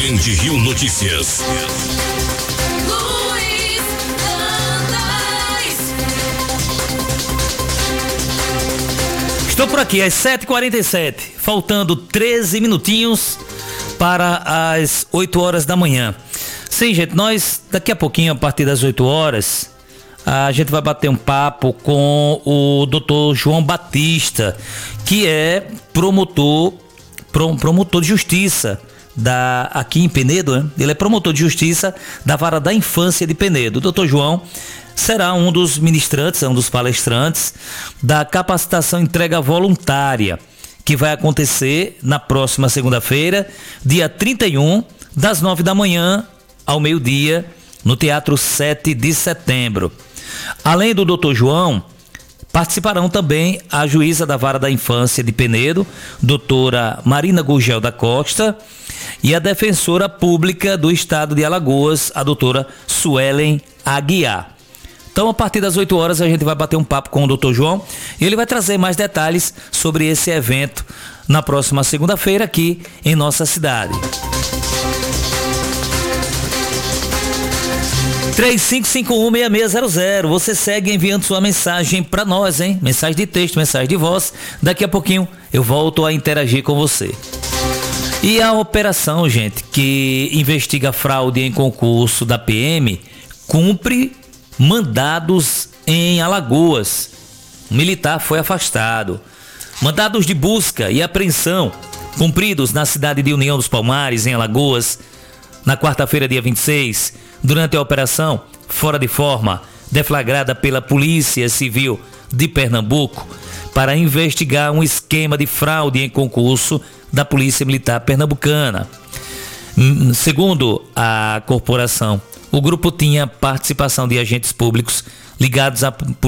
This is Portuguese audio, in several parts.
Grande Rio Notícias. Estou por aqui às 7h47, faltando 13 minutinhos para as 8 horas da manhã. Sim, gente, nós daqui a pouquinho, a partir das 8 horas, a gente vai bater um papo com o Dr. João Batista, que é promotor de justiça aqui em Penedo, né? Ele é promotor de justiça da Vara da Infância de Penedo. O Dr. João será um dos ministrantes, um dos palestrantes da capacitação entrega voluntária, que vai acontecer na próxima segunda-feira, dia 31, das 9 da manhã ao meio-dia, no Teatro 7 de Setembro. Além do Dr. João, participarão também a juíza da Vara da Infância de Penedo, doutora Marina Gurgel da Costa, e a defensora pública do estado de Alagoas, a doutora Suelen Aguiar. Então, a partir das 8 horas, a gente vai bater um papo com o Dr. João e ele vai trazer mais detalhes sobre esse evento na próxima segunda-feira aqui em nossa cidade. 35516600. Você segue enviando sua mensagem para nós, hein? Mensagem de texto, mensagem de voz. Daqui a pouquinho eu volto a interagir com você. E a operação, gente, que investiga fraude em concurso da PM, cumpre mandados em Alagoas. O militar foi afastado. Mandados de busca e apreensão cumpridos na cidade de União dos Palmares, em Alagoas, na quarta-feira, dia 26, durante a operação Fora de Forma, deflagrada pela Polícia Civil de Pernambuco para investigar um esquema de fraude em concurso da Polícia Militar Pernambucana. Segundo a corporação, o grupo tinha participação de agentes públicos ligados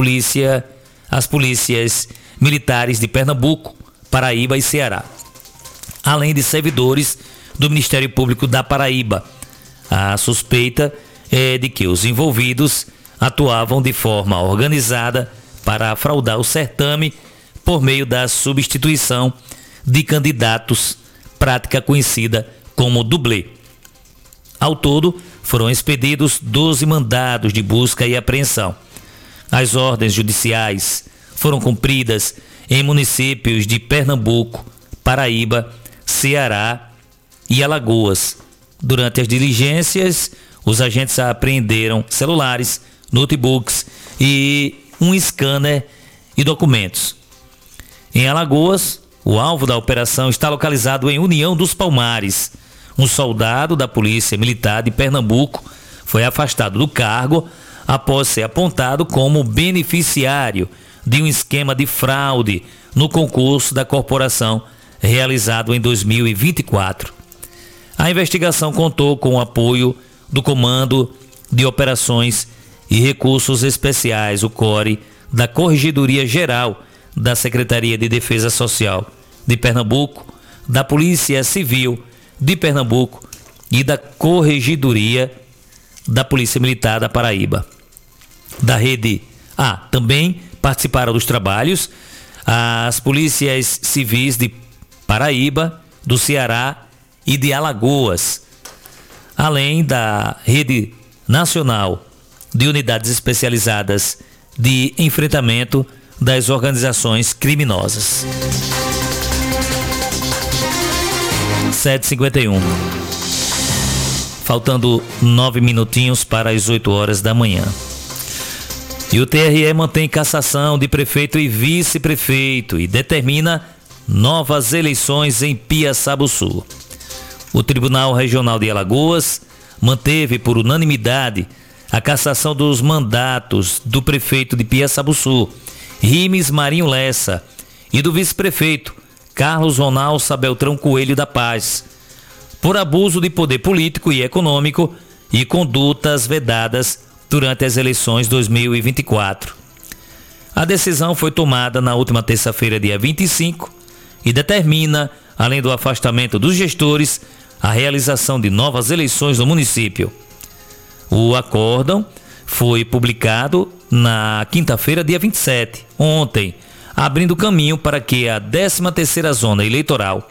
às polícias militares de Pernambuco, Paraíba e Ceará, além de servidores do Ministério Público da Paraíba. A suspeita é de que os envolvidos atuavam de forma organizada para fraudar o certame por meio da substituição de candidatos, prática conhecida como dublê. Ao todo, foram expedidos 12 mandados de busca e apreensão. As ordens judiciais foram cumpridas em municípios de Pernambuco, Paraíba, Ceará e Alagoas. Durante as diligências, os agentes apreenderam celulares, notebooks e um scanner e documentos. Em Alagoas, o alvo da operação está localizado em União dos Palmares. Um soldado da Polícia Militar de Pernambuco foi afastado do cargo após ser apontado como beneficiário de um esquema de fraude no concurso da corporação realizado em 2024. A investigação contou com o apoio do Comando de Operações e Recursos Especiais, o CORE, da Corregedoria Geral da Secretaria de Defesa Social de Pernambuco, da Polícia Civil de Pernambuco e da Corregedoria da Polícia Militar da Paraíba. Da rede também participaram dos trabalhos as polícias civis de Paraíba, do Ceará e de Alagoas, além da rede nacional de unidades especializadas de enfrentamento das organizações criminosas. 7h51. Faltando 9 minutinhos para as 8 horas da manhã. E o TRE mantém cassação de prefeito e vice-prefeito e determina novas eleições em Piaçabuçu. O Tribunal Regional de Alagoas manteve por unanimidade a cassação dos mandatos do prefeito de Piaçabuçu, Rimes Marinho Lessa, e do vice-prefeito Carlos Ronaldo Beltrão Coelho da Paz, por abuso de poder político e econômico e condutas vedadas durante as eleições 2024. A decisão foi tomada na última terça-feira, dia 25, e determina, além do afastamento dos gestores, a realização de novas eleições no município. O acórdão foi publicado na quinta-feira, dia 27, ontem, abrindo caminho para que a 13ª Zona Eleitoral,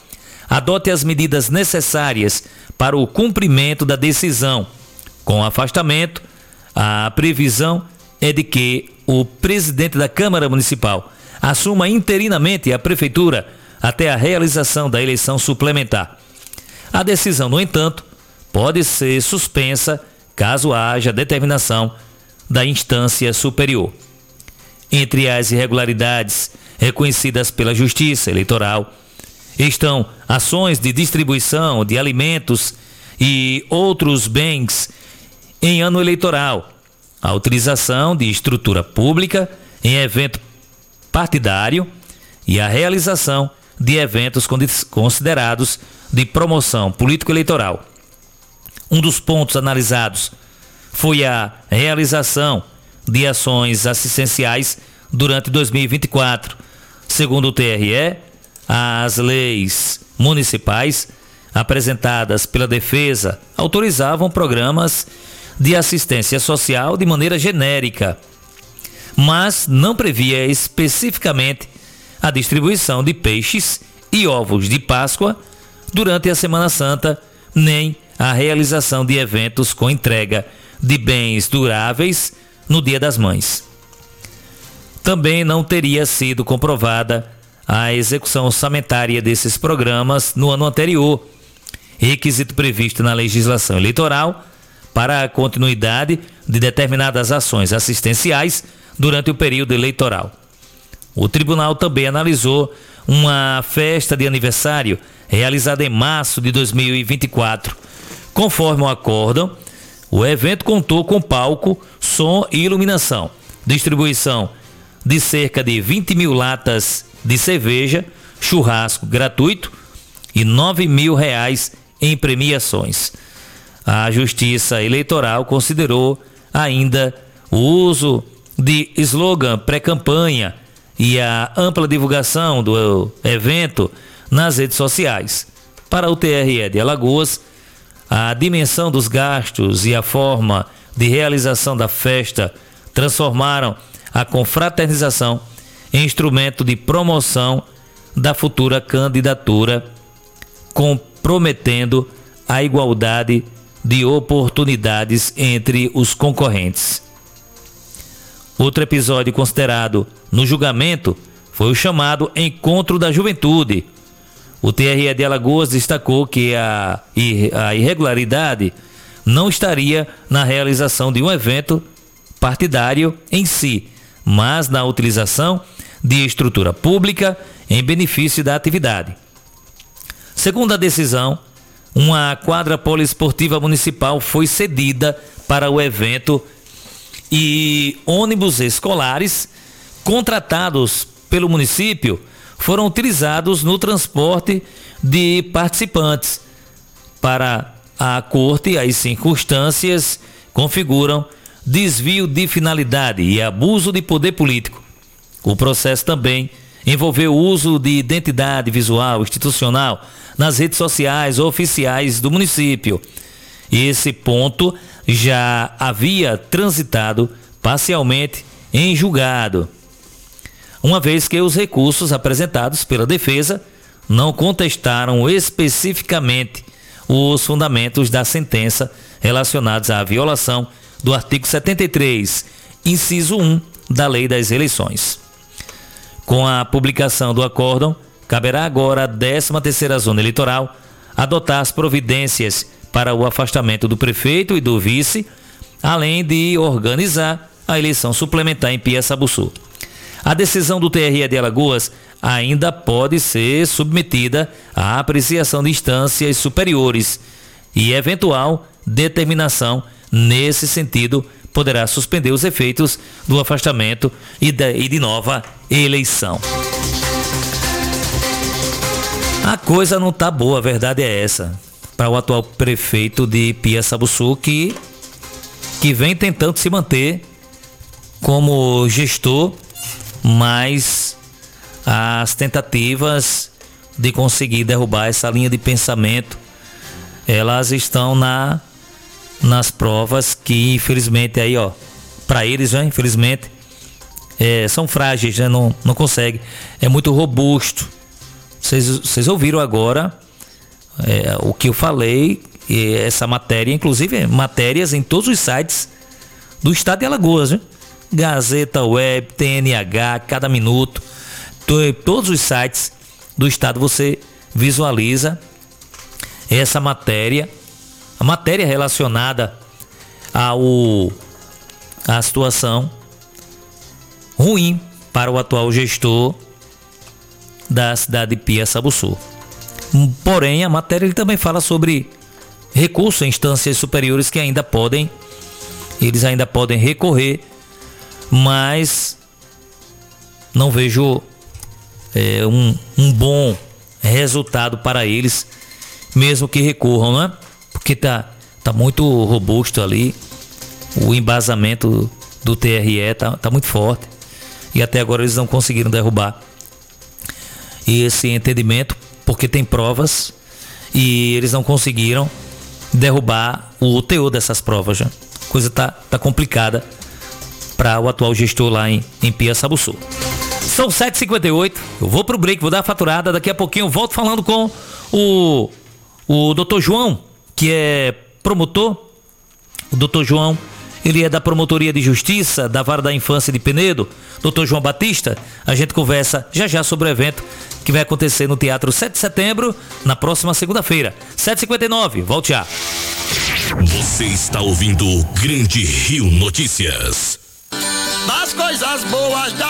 adote as medidas necessárias para o cumprimento da decisão. Com o afastamento, a previsão é de que o presidente da Câmara Municipal assuma interinamente a prefeitura até a realização da eleição suplementar. A decisão, no entanto, pode ser suspensa caso haja determinação da instância superior. Entre as irregularidades reconhecidas pela Justiça Eleitoral estão ações de distribuição de alimentos e outros bens em ano eleitoral, a utilização de estrutura pública em evento partidário e a realização de eventos considerados de promoção político-eleitoral. Um dos pontos analisados foi a realização de ações assistenciais durante 2024. Segundo o TRE, as leis municipais apresentadas pela Defesa autorizavam programas de assistência social de maneira genérica, mas não previa especificamente a distribuição de peixes e ovos de Páscoa durante a Semana Santa, nem a realização de eventos com entrega de bens duráveis no Dia das Mães. Também não teria sido comprovada a execução orçamentária desses programas no ano anterior, requisito previsto na legislação eleitoral para a continuidade de determinadas ações assistenciais durante o período eleitoral. O tribunal também analisou uma festa de aniversário realizada em março de 2024. Conforme o acórdão, o evento contou com palco, som e iluminação, distribuição de cerca de 20 mil latas de cerveja, churrasco gratuito e R$9 mil em premiações. A Justiça Eleitoral considerou ainda o uso de slogan pré-campanha e a ampla divulgação do evento nas redes sociais. Para o TRE de Alagoas, a dimensão dos gastos e a forma de realização da festa transformaram a confraternização em instrumento de promoção da futura candidatura, comprometendo a igualdade de oportunidades entre os concorrentes. Outro episódio considerado no julgamento foi o chamado Encontro da Juventude. O TRE de Alagoas destacou que a irregularidade não estaria na realização de um evento partidário em si, mas na utilização de estrutura pública em benefício da atividade. Segundo a decisão, uma quadra poliesportiva municipal foi cedida para o evento e ônibus escolares contratados pelo município foram utilizados no transporte de participantes. Para a Corte, as circunstâncias configuram desvio de finalidade e abuso de poder político. O processo também envolveu o uso de identidade visual institucional nas redes sociais oficiais do município. Esse ponto já havia transitado parcialmente em julgado, uma vez que os recursos apresentados pela defesa não contestaram especificamente os fundamentos da sentença relacionados à violação do artigo 73, inciso 1 da Lei das Eleições. Com a publicação do acórdão, caberá agora à 13ª Zona Eleitoral adotar as providências para o afastamento do prefeito e do vice, além de organizar a eleição suplementar em Piaçabuçu. A decisão do TRE de Alagoas ainda pode ser submetida à apreciação de instâncias superiores e eventual determinação nesse sentido poderá suspender os efeitos do afastamento e de nova eleição. A coisa não tá boa, a verdade é essa, para o atual prefeito de Piaçabuçu que vem tentando se manter como gestor, mas as tentativas de conseguir derrubar essa linha de pensamento, elas estão nas provas que infelizmente aí, para eles, né, infelizmente, são frágeis, né, não consegue. É muito robusto. Vocês ouviram agora o que eu falei, essa matéria, inclusive matérias em todos os sites do estado de Alagoas, né? Gazeta Web, TNH, Cada Minuto, todos os sites do estado você visualiza essa matéria, a matéria relacionada à situação ruim para o atual gestor da cidade de Piaçabuçu. Porém, a matéria ele também fala sobre recurso em instâncias superiores que eles ainda podem recorrer, mas não vejo um bom resultado para eles, mesmo que recorram, né? Porque tá muito robusto ali, o embasamento do TRE tá muito forte, e até agora eles não conseguiram derrubar esse entendimento, porque tem provas e eles não conseguiram derrubar o teor dessas provas. Já. A coisa tá complicada para o atual gestor lá em Piaçabuçu. São 7h58, eu vou pro break, vou dar a faturada, daqui a pouquinho eu volto falando com o Dr. João, que é promotor. O Dr. João, ele é da Promotoria de Justiça da Vara da Infância de Penedo. Dr. João Batista, a gente conversa já sobre o evento que vai acontecer no Teatro 7 de Setembro, na próxima segunda-feira. 7h59, volte já. Você está ouvindo o Grande Rio Notícias. Das coisas boas da